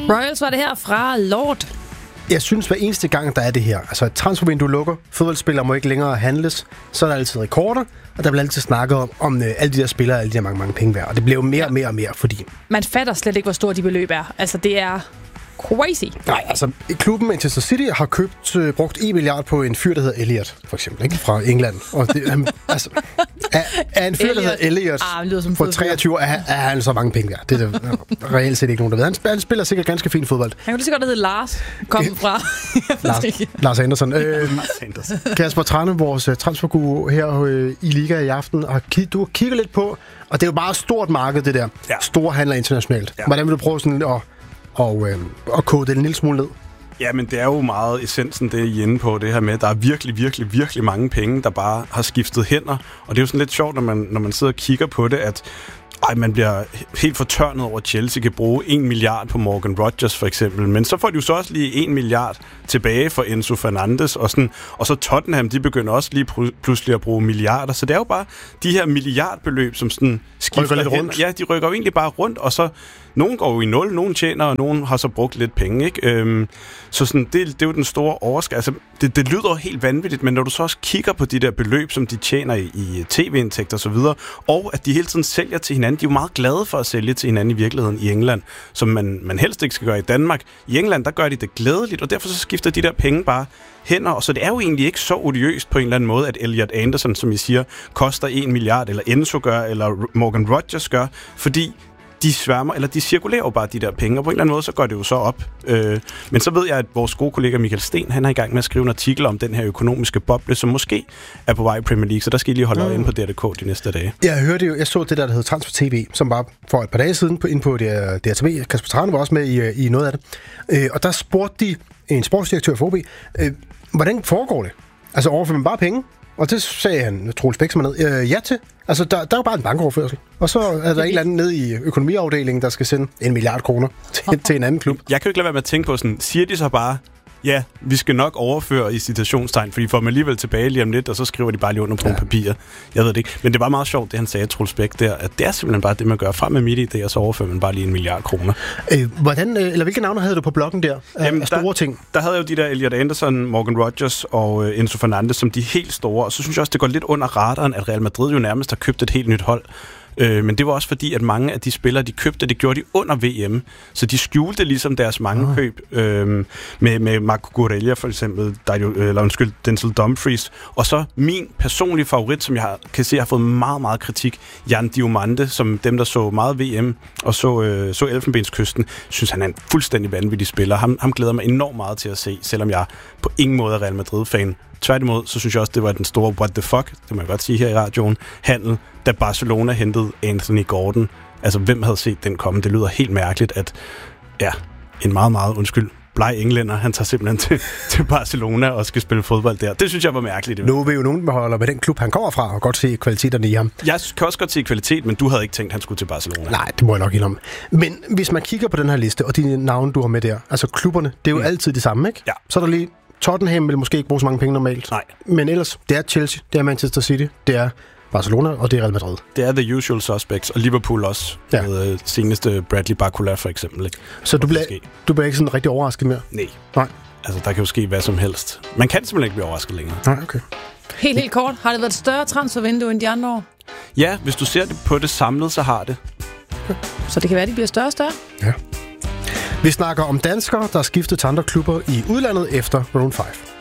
Royals var det her fra Lord. Jeg synes, hver eneste gang, der er det her, altså et transfervindue lukker, fodboldspillere må ikke længere handles, så er der altid rekorder, og der bliver altid snakket om alle de der spillere, alle de der mange penge værd. Og det bliver jo mere og mere og mere, fordi... Man fatter slet ikke, hvor store de beløb er. Altså, det er crazy. Nej, altså klubben Manchester City har brugt 1 milliard på en fyr, der hedder Elliot, for eksempel, ikke? Fra England. Og det, altså, er en fyr, der hedder Elliot på 23 år, er han så mange penge værd. Det er der reelt set ikke nogen, der ved. Han spiller sikkert ganske fint fodbold. Han kunne lige så godt, der hedder Lars, kommet fra. Lars Andersen. Kasper Tranum, vores transferguru her i Liga i aften, og du kigger lidt på, og det er jo bare et stort marked, det der. Ja. Store handler internationalt. Ja. Hvordan vil du prøve sådan og kode det en lille smule ned? Ja, men det er jo meget essensen, det I er inde på, det her med, at der er virkelig mange penge, der bare har skiftet hænder. Og det er jo sådan lidt sjovt, når man sidder og kigger på det, at man bliver helt fortørnet over, at Chelsea kan bruge 1 milliard på Morgan Rodgers for eksempel. Men så får de jo så også lige 1 milliard tilbage for Enzo Fernandes. Og så Tottenham, de begynder også lige pludselig at bruge milliarder. Så det er jo bare de her milliardbeløb, som sådan skifter lidt rundt. Ja, de rykker jo egentlig bare rundt, og så nogen går jo i nul, nogen tjener, og nogen har så brugt lidt penge, ikke? Så sådan, det er jo den store overskrift. Altså, det lyder helt vanvittigt, men når du så også kigger på de der beløb, som de tjener i tv-indtægter og så videre, og at de hele tiden sælger til hinanden, de er jo meget glade for at sælge til hinanden i virkeligheden i England, som man helst ikke skal gøre i Danmark. I England, der gør de det glædeligt, og derfor så skifter de der penge bare hænder, og så det er jo egentlig ikke så odiøst på en eller anden måde, at Elliot Anderson, som I siger, koster 1 milliard, eller Enzo gør, eller Morgan Rodgers gør, fordi de sværmer, eller de cirkulerer jo bare de der penge, og på en eller anden måde, så går det jo så op. Men så ved jeg, at vores gode kollega Michael Sten, han er i gang med at skrive en artikel om den her økonomiske boble, som måske er på vej i Premier League, så der skal I lige holde øje inde på DRTK de næste dage. Jeg så det der hedder Transfer TV, som var for et par dage siden inde på DRTV. Kasper Tranum var også med i noget af det. Og der spurgte de en sportsdirektør for OB, hvordan foregår det? Altså overfører man bare penge? Og det sagde han, Troels Bæk, som er ned, ja til. Altså, der er jo bare en bankoverførsel. Og så er der en eller anden nede i økonomiafdelingen, der skal sende 1 milliard kroner til en anden klub. Jeg kan jo ikke lade være med at tænke på sådan, siger de så bare, ja, vi skal nok overføre i citationstegn, fordi får man alligevel tilbage lige om lidt, og så skriver de bare lige under på nogle papirer. Jeg ved det ikke. Men det var meget sjovt, det han sagde, Troels Bæk, der, at det er simpelthen bare det, man gør frem med MitID, og så overfører man bare lige 1 milliard kroner. Hvilke navne havde du på bloggen der? Jamen, store ting? Der havde jeg jo de der Elliot Anderson, Morgan Rodgers og Enzo Fernandes som de helt store, og så synes jeg også, det går lidt under radaren, at Real Madrid jo nærmest har købt et helt nyt hold. Men det var også fordi, at mange af de spillere, de købte, det gjorde de under VM. Så de skjulte ligesom deres mange køb. Med Marco Corella for eksempel, Denzel Dumfries. Og så min personlige favorit, som jeg kan se har fået meget, meget kritik, Jan Diomande, som dem, der så meget VM og så Elfenbenskysten, synes han er en fuldstændig vanvittig spiller. Ham glæder mig enormt meget til at se, selvom jeg på ingen måde er Real Madrid-fan. Tværtimod, så synes jeg også, det var den store what the fuck, det må jeg godt sige her i radioen, handel, da Barcelona hentede Anthony Gordon. Altså, hvem havde set den komme? Det lyder helt mærkeligt, at en meget, meget, bleg englænder, han tager simpelthen til Barcelona og skal spille fodbold der. Det synes jeg var mærkeligt. Nu vil jo nogen holde med den klub, han kommer fra, og godt se kvaliteterne i ham. Jeg kan også godt se kvalitet, men du havde ikke tænkt, at han skulle til Barcelona. Nej, det må jeg nok ikke om. Men hvis man kigger på den her liste, og de navne, du har med der, altså klubberne, det er jo altid de samme, ikke? Ja. Så er der lige Tottenham vil måske ikke bruge så mange penge normalt. Nej. Men ellers, det er Chelsea, det er Manchester City, det er Barcelona, og det er Real Madrid. Det er the usual suspects, og Liverpool også. Ja. Med seneste Bradley Barcola for eksempel. Ikke? Så du bliver ikke sådan rigtig overrasket mere? Nej. Altså, der kan jo ske hvad som helst. Man kan simpelthen ikke blive overrasket længere. Nej, okay. Helt kort. Har det været et større transfervindue end de andre år? Ja, hvis du ser det på det samlet, så har det. Okay. Så det kan være, at de bliver større og større? Ja. Vi snakker om danskere, der har skiftet til andre klubber i udlandet efter Round 5.